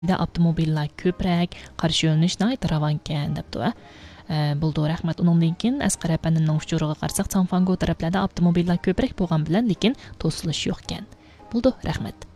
avtomobillar ko'proq, qarshi yo'linish ravankan debdi. Buldu rahmat. Uningdan keyin Asqar apanning uchuriga qarsak, Changfangu taraflarda avtomobillar ko'proq bo'lgan bilan, lekin to'silish yo'q ekan. Buldu rahmat.